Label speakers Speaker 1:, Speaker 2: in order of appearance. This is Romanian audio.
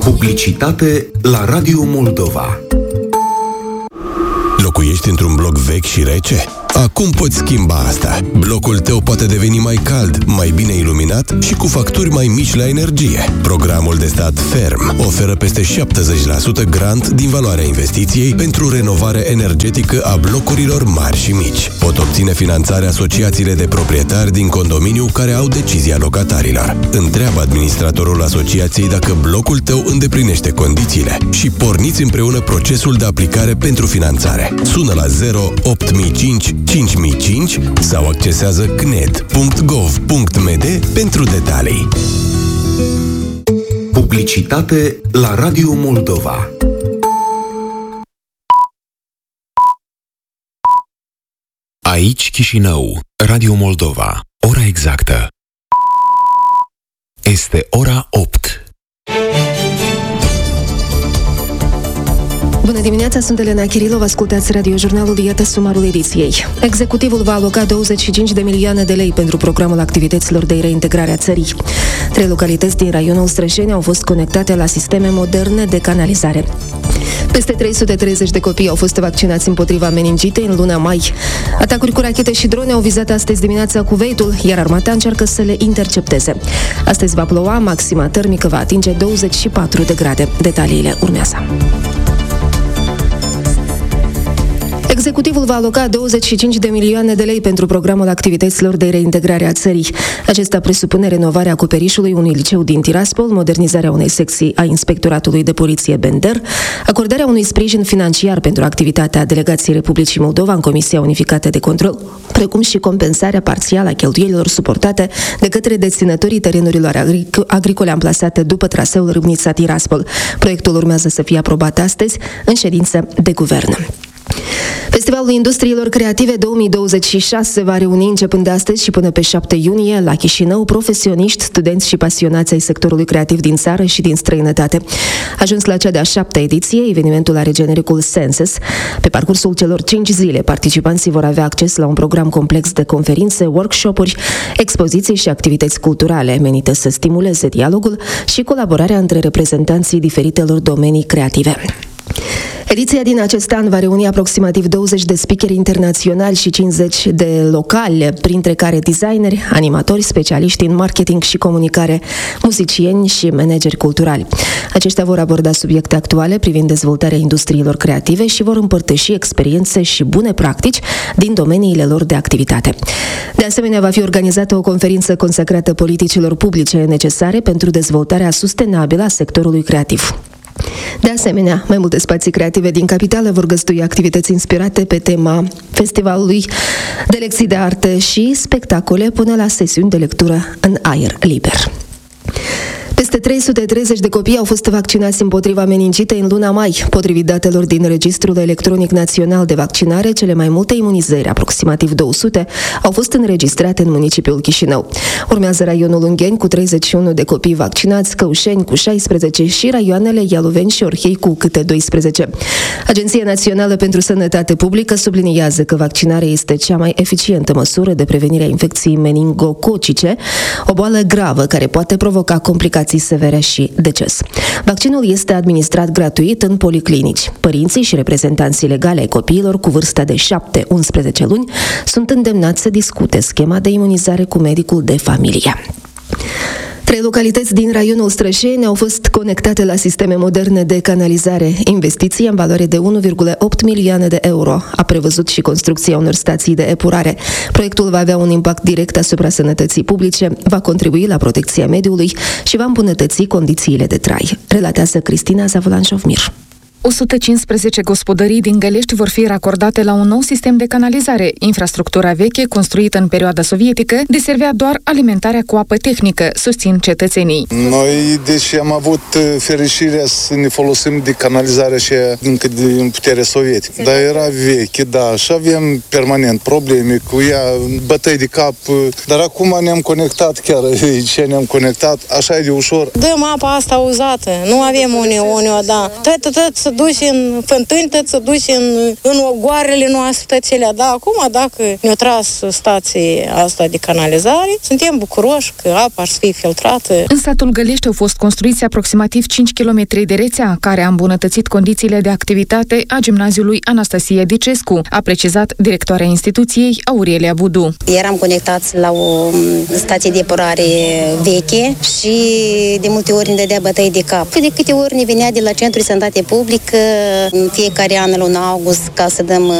Speaker 1: Publicitate la Radio Moldova.
Speaker 2: Locuiești într-un bloc vechi și rece? Acum poți schimba asta. Blocul tău poate deveni mai cald, mai bine iluminat și cu facturi mai mici la energie. Programul de stat Ferm oferă peste 70% grant din valoarea investiției pentru renovare energetică a blocurilor mari și mici. Pot obține finanțare asociațiile de proprietari din condominiu care au decizia locatarilor. Întreabă administratorul asociației dacă blocul tău îndeplinește condițiile și porniți împreună procesul de aplicare pentru finanțare. Sună la 08005 5005 sau accesează cned.gov.md pentru detalii.
Speaker 1: Publicitate la Radio Moldova. Aici Chișinău, Radio Moldova. Ora exactă este ora 8.
Speaker 3: Bună dimineața, sunt Elena Chirilov, ascultați radiojurnalul, iată sumarul ediției. Executivul va aloca 25 de milioane de lei pentru programul activităților de reintegrare a țării. 3 localități din raionul Străjeni au fost conectate la sisteme moderne de canalizare. Peste 330 de copii au fost vaccinați împotriva meningitei în luna mai. Atacuri cu rachete și drone au vizat astăzi dimineața Kuwaitul, iar armata încearcă să le intercepteze. Astăzi va ploua, maxima termică va atinge 24 de grade. Detaliile urmează. Executivul va aloca 25 de milioane de lei pentru programul activităților de reintegrare a țării. Acesta presupune renovarea acoperișului unui liceu din Tiraspol, modernizarea unei secții a Inspectoratului de Poliție Bender, acordarea unui sprijin financiar pentru activitatea Delegației Republicii Moldova în Comisia Unificată de Control, precum și compensarea parțială a cheltuielilor suportate de către deținătorii terenurilor agricole amplasate după traseul Râmnița-Tiraspol. Proiectul urmează să fie aprobat astăzi în ședință de guvern. Festivalul Industriilor Creative 2026 va reuni începând de astăzi și până pe 7 iunie la Chișinău profesioniști, studenți și pasionați ai sectorului creativ din țară și din străinătate. Ajuns la cea de-a 7-a ediție, evenimentul are genericul Senses. Pe parcursul celor 5 zile, participanții vor avea acces la un program complex de conferințe, workshop-uri, expoziții și activități culturale menite să stimuleze dialogul și colaborarea între reprezentanții diferitelor domenii creative. Ediția din acest an va reuni aproximativ 20 de speakeri internaționali și 50 de locali, printre care designeri, animatori, specialiști în marketing și comunicare, muzicieni și manageri culturali. Aceștia vor aborda subiecte actuale privind dezvoltarea industriilor creative și vor împărtăși experiențe și bune practici din domeniile lor de activitate. De asemenea, va fi organizată o conferință consacrată politicilor publice necesare pentru dezvoltarea sustenabilă a sectorului creativ. De asemenea, mai multe spații creative din capitală vor găzdui activități inspirate pe tema festivalului, de lecții de artă și spectacole până la sesiuni de lectură în aer liber. Peste 330 de copii au fost vaccinați împotriva meningitei în luna mai. Potrivit datelor din Registrul Electronic Național de Vaccinare, cele mai multe imunizări, aproximativ 200, au fost înregistrate în municipiul Chișinău. Urmează raionul Ungheni cu 31 de copii vaccinați, Căușeni cu 16 și raioanele Ialoveni și Orhei cu câte 12. Agenția Națională pentru Sănătate Publică subliniază că vaccinarea este cea mai eficientă măsură de prevenire a infecției meningococice, o boală gravă care poate provoca complicații severe și deces. Vaccinul este administrat gratuit în policlinici. Părinții și reprezentanții legale ai copiilor cu vârsta de 7-11 luni sunt îndemnați să discute schema de imunizare cu medicul de familie. 3 localități din raionul Străjeni au fost conectate la sisteme moderne de canalizare. Investiția în valoare de 1,8 milioane de euro a prevăzut și construcția unor stații de epurare. Proiectul va avea un impact direct asupra sănătății publice, va contribui la protecția mediului și va îmbunătăți condițiile de trai, relatează Cristina Zavulan-Șovmir.
Speaker 4: 115 gospodării din Gălești vor fi racordate la un nou sistem de canalizare. Infrastructura veche, construită în perioada sovietică, deservea doar alimentarea cu apă tehnică, susțin cetățenii.
Speaker 5: Noi, deși am avut fericirea să ne folosim de canalizarea și încă din putere sovietică, dar era veche, da, și avem permanent probleme cu ea, bătăi de cap, dar acum ne-am conectat, chiar aici ne-am conectat, așa e de ușor.
Speaker 6: Dăm apa asta uzată, nu avem unii, da. Tot să duci în fântâni, să duci în ogoarele noastre, tățelea. Da, acum, dacă ne-a tras stația asta de canalizare, suntem bucuroși că apa ar să fie filtrată.
Speaker 4: În satul Gălești au fost construiți aproximativ 5 km de rețea, care a îmbunătățit condițiile de activitate a gimnaziului Anastasia Dicescu, a precizat directoarea instituției Aurelia Budu.
Speaker 7: Eram conectați la o stație de epurare veche și de multe ori ne dădea bătăi de cap. De câte ori ne venea de la Centrul de Sănătate Publică în fiecare an, luna august, ca să dăm